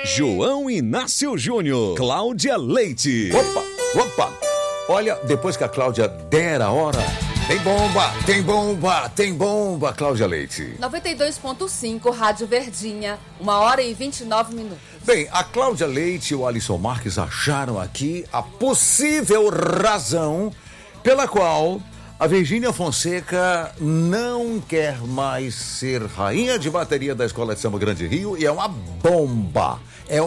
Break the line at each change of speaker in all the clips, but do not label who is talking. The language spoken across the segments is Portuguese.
João Inácio Júnior, Cláudia Leite.
Opa! Olha, depois que a Cláudia der a hora, tem bomba, Cláudia Leite.
92.5, Rádio Verdinha, 1h29.
Bem, a Cláudia Leite e o Alisson Marques acharam aqui a possível razão pela qual a Virgínia Fonseca não quer mais ser rainha de bateria da Escola de Samba Grande Rio, e é uma bomba.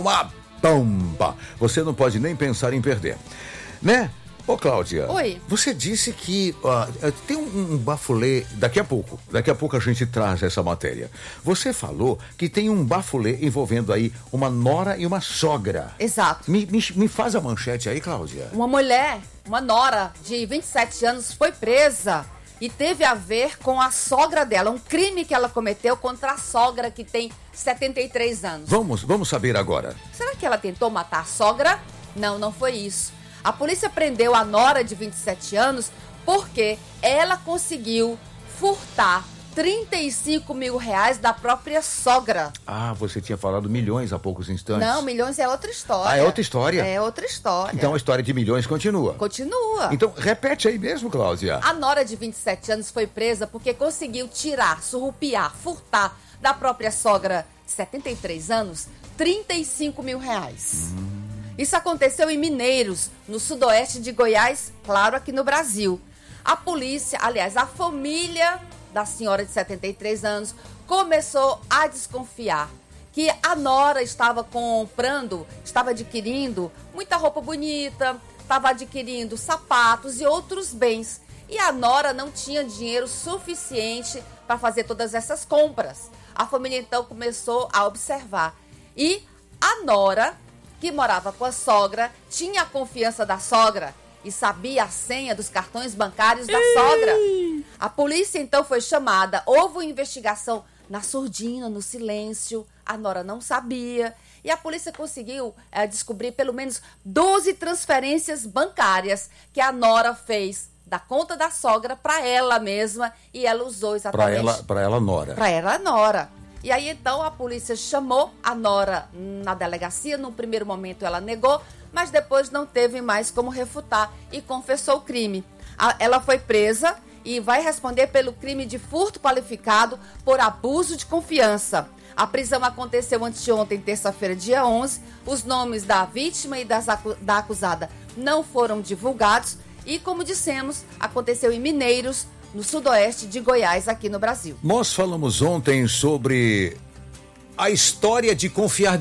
Você não pode nem pensar em perder, né? Ô, Cláudia,
oi.
Você disse que tem um bafulê, daqui a pouco a gente traz essa matéria. Você falou que tem um bafulê envolvendo aí uma nora e uma sogra.
Exato.
Me faz a manchete aí, Cláudia.
Uma mulher, uma nora de 27 anos, foi presa e teve a ver com a sogra dela. Um crime que ela cometeu contra a sogra, que tem 73 anos.
Vamos saber agora.
Será que ela tentou matar a sogra? Não foi isso. A polícia prendeu a nora de 27 anos porque ela conseguiu furtar 35 mil reais da própria sogra.
Ah, você tinha falado milhões há poucos instantes.
Não, milhões é outra história.
Ah, é outra história?
É outra história.
Então a história de milhões continua.
Continua.
Então repete aí mesmo, Cláudia.
A nora de 27 anos foi presa porque conseguiu tirar, surrupiar, furtar da própria sogra de 73 anos 35 mil reais. Isso aconteceu em Mineiros, no sudoeste de Goiás, claro, aqui no Brasil. A polícia, aliás, a família da senhora de 73 anos começou a desconfiar que a nora estava adquirindo muita roupa bonita, estava adquirindo sapatos e outros bens. E a nora não tinha dinheiro suficiente para fazer todas essas compras. A família então começou a observar. E a nora, que morava com a sogra, tinha a confiança da sogra e sabia a senha dos cartões bancários da sogra. A polícia então foi chamada, houve uma investigação na surdina, no silêncio, a nora não sabia, e a polícia conseguiu descobrir pelo menos 12 transferências bancárias que a nora fez da conta da sogra para ela mesma, e ela usou exatamente...
Para ela, nora.
Para ela, nora. E aí, então, a polícia chamou a nora na delegacia. No primeiro momento, ela negou, mas depois não teve mais como refutar e confessou o crime. Ela foi presa e vai responder pelo crime de furto qualificado por abuso de confiança. A prisão aconteceu anteontem, terça-feira, dia 11. Os nomes da vítima e da acusada não foram divulgados. E, como dissemos, aconteceu em Mineiros, no sudoeste de Goiás, aqui no Brasil.
Nós falamos ontem sobre a história de confiar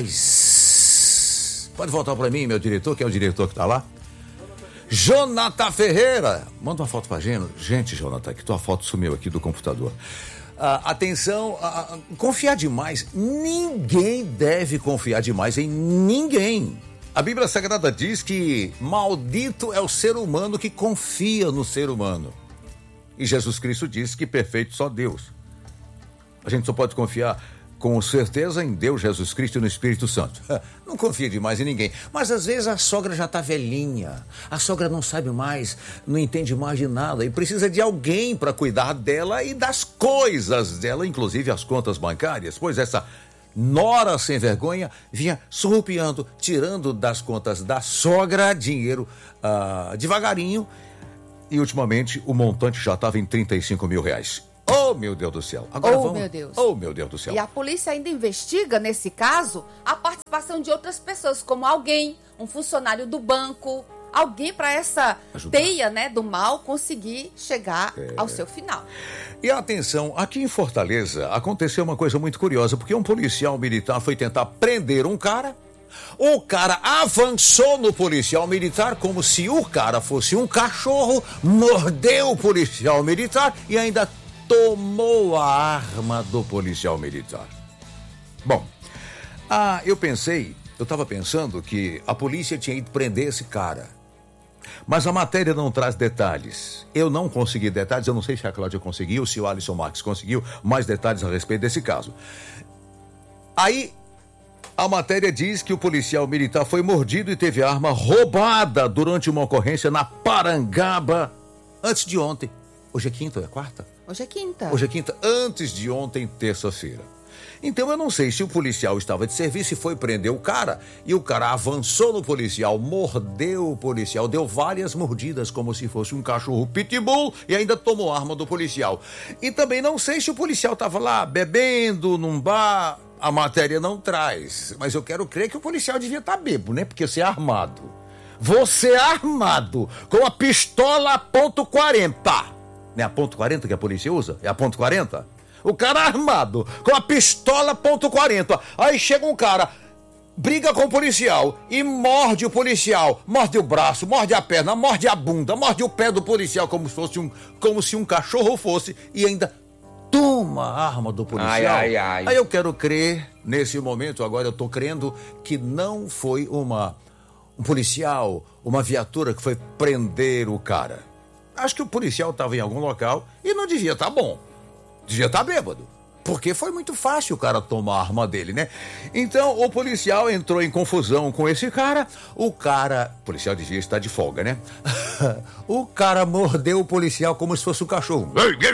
demais. Pode voltar para mim, meu diretor, que é o diretor que está lá. Jonathan Ferreira. Manda uma foto pra gente. Gente, Jonathan, que tua foto sumiu aqui do computador. Atenção, confiar demais. Ninguém deve confiar demais em ninguém. A Bíblia Sagrada diz que maldito é o ser humano que confia no ser humano. E Jesus Cristo disse que perfeito só Deus. A gente só pode confiar com certeza em Deus, Jesus Cristo e no Espírito Santo. Não confia demais em ninguém. Mas às vezes a sogra já está velhinha. A sogra não sabe mais, não entende mais de nada e precisa de alguém para cuidar dela e das coisas dela, inclusive as contas bancárias. Pois essa nora sem vergonha vinha surrupiando, tirando das contas da sogra dinheiro devagarinho. E ultimamente o montante já estava em 35 mil reais. Oh, meu Deus do céu. Agora vamos...
meu Deus.
Oh, meu Deus do céu.
E a polícia ainda investiga, nesse caso, a participação de outras pessoas, como alguém, um funcionário do banco, alguém para essa teia, né, do mal conseguir chegar ao seu final.
E atenção, aqui em Fortaleza aconteceu uma coisa muito curiosa, porque um policial militar foi tentar prender um cara. O cara avançou no policial militar como se o cara fosse um cachorro, mordeu o policial militar e ainda tomou a arma do policial militar. Bom, eu estava pensando que a polícia tinha ido prender esse cara. Mas a matéria não traz detalhes. Eu não consegui detalhes, eu não sei se a Cláudia conseguiu, se o Alisson Marques conseguiu mais detalhes a respeito desse caso. Aí, a matéria diz que o policial militar foi mordido e teve a arma roubada durante uma ocorrência na Parangaba antes de ontem. Hoje é quinta ou é quarta?
Hoje é quinta.
Hoje é quinta, antes de ontem, terça-feira. Então eu não sei se o policial estava de serviço e foi prender o cara, e o cara avançou no policial, mordeu o policial, deu várias mordidas como se fosse um cachorro pitbull e ainda tomou a arma do policial. E também não sei se o policial estava lá bebendo num bar, a matéria não traz, mas eu quero crer que o policial devia estar bêbado, né? Porque você é armado. Você é armado com a pistola .40. Não é a .40 que a polícia usa? É a .40? O cara armado com a pistola .40. Aí chega um cara, briga com o policial e morde o policial. Morde o braço, morde a perna, morde a bunda, morde o pé do policial como se um cachorro fosse e ainda toma a arma do policial.
Ai.
Aí eu quero crer, nesse momento, agora eu tô crendo que não foi um policial, uma viatura que foi prender o cara. Acho que o policial estava em algum local e não devia estar bom. Devia estar bêbado. Porque foi muito fácil o cara tomar a arma dele, né? Então o policial entrou em confusão com esse cara. O policial devia estar de folga, né? O cara mordeu o policial como se fosse um cachorro.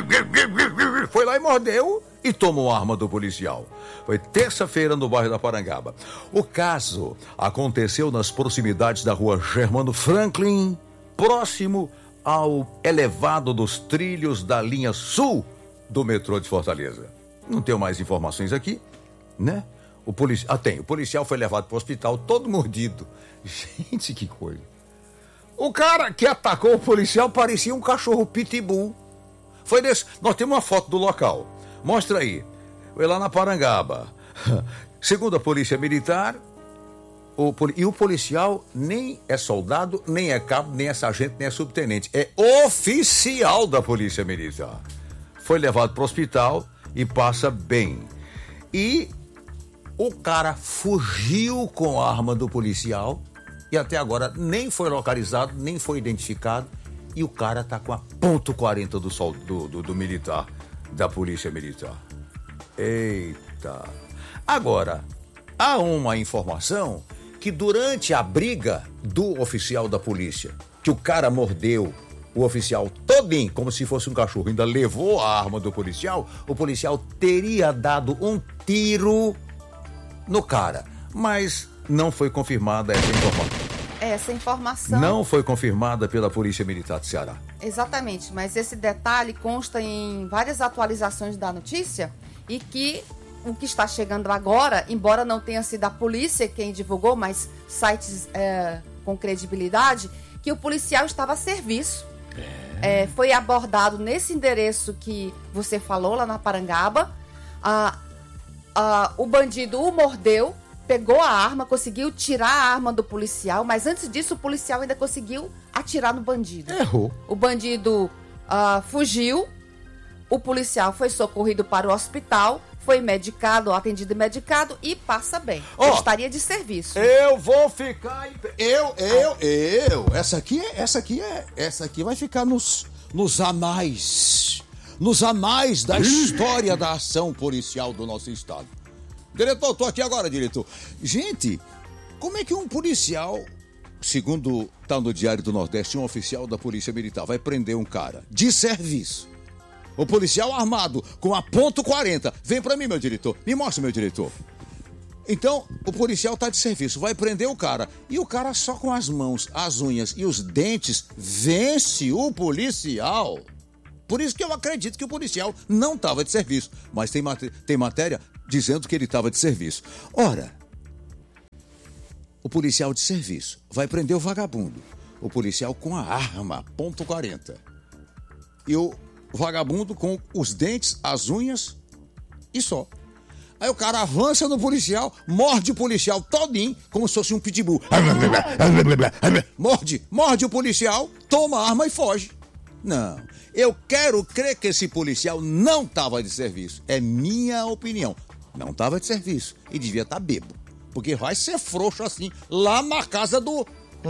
Foi lá e mordeu e tomou a arma do policial. Foi terça-feira no bairro da Parangaba. O caso aconteceu nas proximidades da rua Germano Franklin, próximo ao elevado dos trilhos da linha sul do metrô de Fortaleza. Não tenho mais informações aqui, né? O policial foi levado para o hospital todo mordido. Gente, que coisa. O cara que atacou o policial parecia um cachorro pitbull. Nós temos uma foto do local. Mostra aí. Foi lá na Parangaba. Segundo a polícia militar, o policial nem é soldado, nem é cabo, nem é sargento, nem é subtenente. É oficial da polícia militar. Foi levado para o hospital e passa bem. E o cara fugiu com a arma do policial e até agora nem foi localizado, nem foi identificado. E o cara tá com a .40 do militar, da polícia militar. Eita! Agora, há uma informação que durante a briga do oficial da polícia, que o cara mordeu o oficial todinho, como se fosse um cachorro, ainda levou a arma do policial, o policial teria dado um tiro no cara. Mas não foi confirmada essa informação.
Essa informação...
Não foi confirmada pela Polícia Militar do Ceará.
Exatamente, mas esse detalhe consta em várias atualizações da notícia e que o que está chegando agora, embora não tenha sido a polícia quem divulgou, mas sites com credibilidade, que o policial estava a serviço. Foi abordado nesse endereço que você falou, lá na Parangaba. O bandido o mordeu, pegou a arma, conseguiu tirar a arma do policial, mas antes disso o policial ainda conseguiu atirar no bandido.
Errou.
O bandido fugiu, o policial foi socorrido para o hospital, foi medicado, atendido e medicado e passa bem. Ele estaria de serviço.
Eu vou ficar...
Essa aqui vai ficar nos anais. Nos anais da história da ação policial do nosso estado. Diretor, tô aqui agora, diretor. Gente, como é que um policial, segundo tá no Diário do Nordeste, um oficial da Polícia Militar vai prender um cara de serviço? O policial armado com a .40. Vem pra mim, meu diretor. Me mostra, meu diretor. Então, o policial tá de serviço, vai prender o cara. E o cara só com as mãos, as unhas e os dentes vence o policial. Por isso que eu acredito que o policial não estava de serviço. Mas tem matéria dizendo que ele estava de serviço. Ora, o policial de serviço vai prender o vagabundo. O policial com a arma .40. E o vagabundo com os dentes, as unhas e só. Aí o cara avança no policial, morde o policial todinho, como se fosse um pitbull. Morde o policial, toma a arma e foge. Não, eu quero crer que esse policial não estava de serviço. É minha opinião. Não estava de serviço e devia estar bêbado. Porque vai ser frouxo assim, lá na casa do...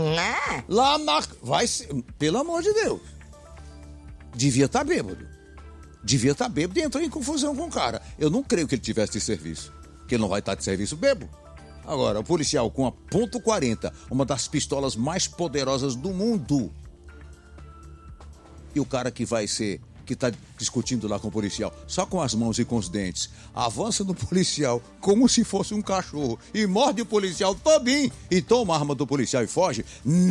Vai ser... Pelo amor de Deus. Devia estar bêbado. Devia estar bêbado e entrou em confusão com o cara. Eu não creio que ele tivesse de serviço. Que ele não vai estar de serviço bêbado. Agora, o policial com a .40, uma das pistolas mais poderosas do mundo. E o cara que que está discutindo lá com o policial, só com as mãos e com os dentes, avança no policial como se fosse um cachorro e morde o policial todinho e toma a arma do policial e foge,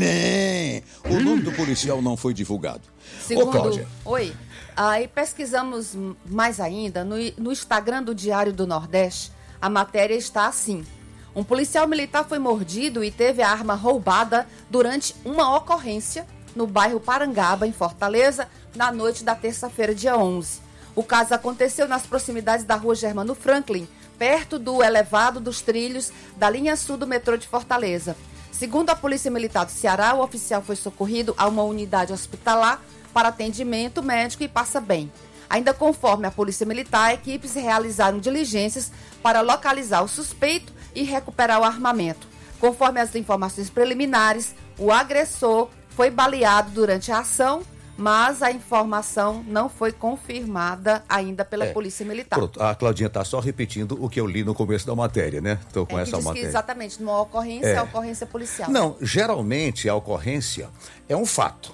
nem o nome do policial não foi divulgado.
Segundo,
Ô, Cláudia.
Oi. Aí pesquisamos mais ainda no Instagram do Diário do Nordeste. A matéria está assim: um policial militar foi mordido e teve a arma roubada durante uma ocorrência no bairro Parangaba, em Fortaleza, na noite da terça-feira, dia 11. O caso aconteceu nas proximidades da rua Germano Franklin, perto do elevado dos trilhos da linha sul do metrô de Fortaleza. Segundo a Polícia Militar do Ceará, o oficial foi socorrido a uma unidade hospitalar para atendimento médico e passa bem. Ainda conforme a Polícia Militar, equipes realizaram diligências para localizar o suspeito e recuperar o armamento. Conforme as informações preliminares, o agressor foi baleado durante a ação, mas a informação não foi confirmada ainda pela Polícia Militar.
Pronto, a Claudinha está só repetindo o que eu li no começo da matéria, né? Estou com essa matéria.
Exatamente, numa ocorrência, a ocorrência policial.
Não, geralmente a ocorrência é um fato.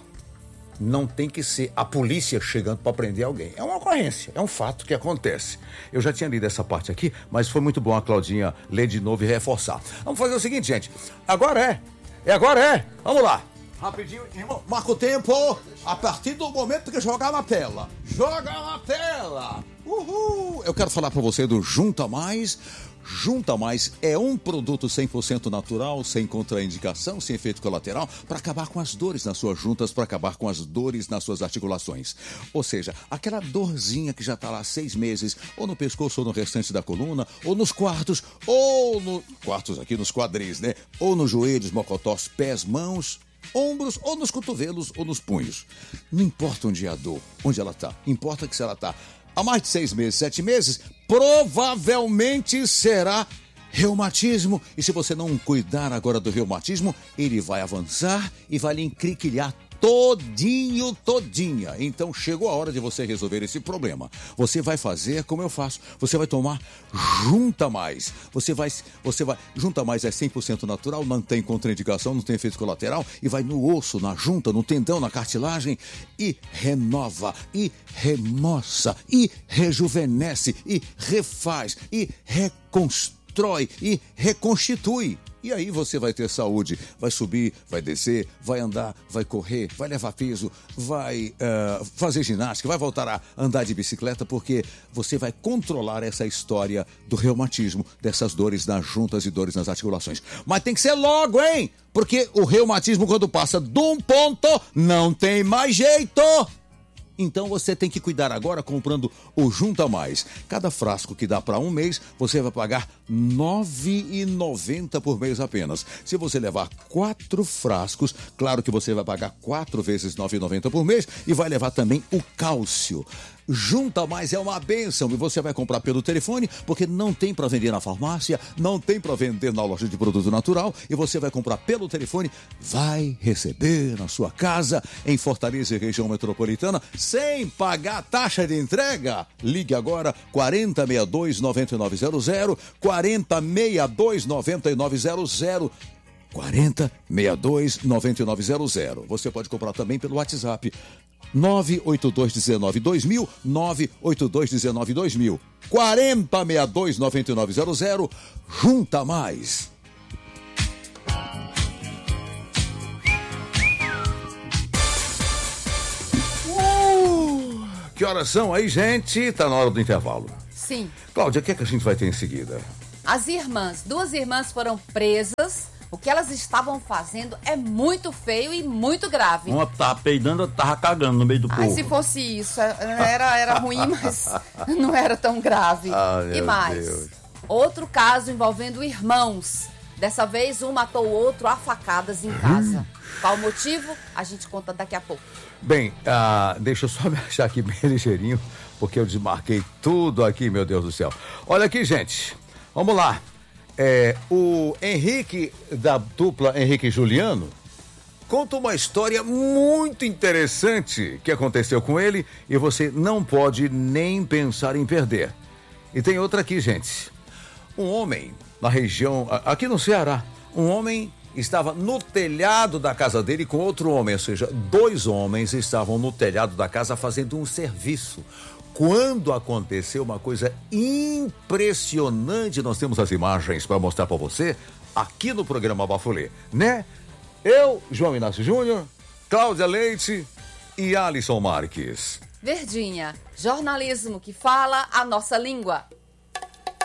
Não tem que ser a polícia chegando para prender alguém. É uma ocorrência, é um fato que acontece. Eu já tinha lido essa parte aqui, mas foi muito bom a Claudinha ler de novo e reforçar. Vamos fazer o seguinte, gente. Agora é. Vamos lá.
Rapidinho, irmão, marca o tempo a partir do momento que jogar na tela. Joga na tela! Uhul! Eu quero falar para você do Junta Mais. Junta Mais é um produto 100% natural, sem contraindicação, sem efeito colateral, para acabar com as dores nas suas juntas, para acabar com as dores nas suas articulações. Ou seja, aquela dorzinha que já está lá há 6 meses, ou no pescoço, ou no restante da coluna, ou nos quartos, ou no... quartos aqui nos quadris, né? Ou nos joelhos, mocotós, pés, mãos, ombros, ou nos cotovelos, ou nos punhos. Não importa onde é a dor, onde ela está. Importa que se ela está há mais de 6 meses, 7 meses, provavelmente será reumatismo. E se você não cuidar agora do reumatismo, ele vai avançar e vai lhe encriquilhar todinha. Então chegou a hora de você resolver esse problema. Você vai fazer como eu faço. Você vai tomar Junta Mais. Você vai Junta Mais é 100% natural, não tem contraindicação, não tem efeito colateral e vai no osso, na junta, no tendão, na cartilagem e renova, e remoça, e rejuvenesce, e refaz, e reconstrói, e reconstitui. E aí você vai ter saúde, vai subir, vai descer, vai andar, vai correr, vai levar peso, vai fazer ginástica, vai voltar a andar de bicicleta, porque você vai controlar essa história do reumatismo, dessas dores nas juntas e dores nas articulações. Mas tem que ser logo, hein? Porque o reumatismo, quando passa de um ponto, não tem mais jeito! Então você tem que cuidar agora comprando o Junta Mais. Cada frasco que dá para um mês, você vai pagar R$ 9,90 por mês apenas. Se você levar 4 frascos, claro que você vai pagar 4 vezes R$ 9,90 por mês e vai levar também o cálcio. Junta Mais é uma bênção e você vai comprar pelo telefone, porque não tem para vender na farmácia, não tem para vender na loja de produto natural, e você vai comprar pelo telefone, vai receber na sua casa, em Fortaleza e região metropolitana, sem pagar taxa de entrega. Ligue agora 4062-9900, 4062-9900. 4062-9900. Você pode comprar também pelo WhatsApp 982192000, 982192000, 4062-9900. Junta Mais.
Que horas são aí, gente? Tá na hora do intervalo.
Sim.
Cláudia, o que é que a gente vai ter em seguida?
Duas irmãs foram presas. O que elas estavam fazendo é muito feio e muito grave.
Uma tava peidando, outra tava cagando no meio do povo.
Se fosse isso, era ruim, mas não era tão grave. E mais,
Deus.
Outro caso envolvendo irmãos. Dessa vez, um matou o outro a facadas em casa. Qual o motivo? A gente conta daqui a pouco.
Bem, deixa eu só me achar aqui bem ligeirinho, porque eu desmarquei tudo aqui, meu Deus do céu. Olha aqui, gente. Vamos lá. O Henrique, da dupla Henrique e Juliano, conta uma história muito interessante que aconteceu com ele e você não pode nem pensar em perder. E tem outra aqui, gente. Um homem na região, aqui no Ceará, um homem estava no telhado da casa dele com outro homem, ou seja, 2 homens estavam no telhado da casa fazendo um serviço. Quando aconteceu uma coisa impressionante, nós temos as imagens para mostrar para você aqui no programa Bafulê, né? Eu, João Inácio Júnior, Cláudia Leite e Alisson Marques.
Verdinha, jornalismo que fala a nossa língua.